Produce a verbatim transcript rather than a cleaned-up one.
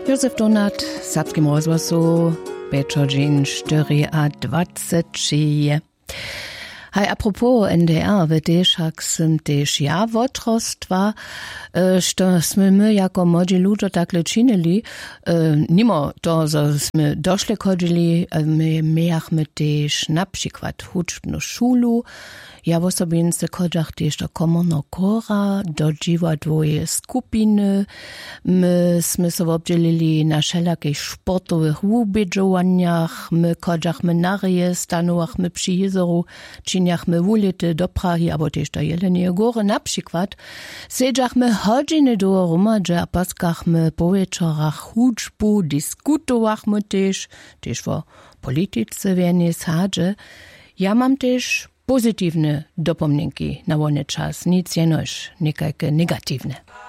Józef Donat, Serbskim rozhlasu, pięć godzin dwadzieścia cztery. Hej, apropos N D R, wiesz, jak sam też ja odrostła, że sme my jako młodzi ludzie takle czynili, mimo to, że sme doszli chodzili, my mieliśmy też na przykład huczbną szulu, ja w osobince chodzach też do komorno kora, do dziwadłoje skupiny, my sme się obdzielili na wszelakich sportowych ubiedzowaniach, my chodzachmy na reje, stanowachmy przy jezoru, czyniachmy ulity do Prahy, albo też do Jeleniej Góry na przykład, siedziachmy godziny do rumadze, a paskachmy po wieczorach huczbu, dyskutowachmy też, też o polityce wienie sadze. Ja mam też pozytywne dopomnienki na wolny czas, nic jenoż, niekajke negatywne.